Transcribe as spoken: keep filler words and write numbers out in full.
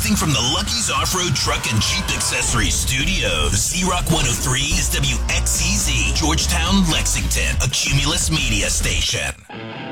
Broadcasting from the Lucky's Off-Road Truck and Jeep Accessories Studios. Z-Rock one oh three is W X C Z, Georgetown, Lexington, a Cumulus media station.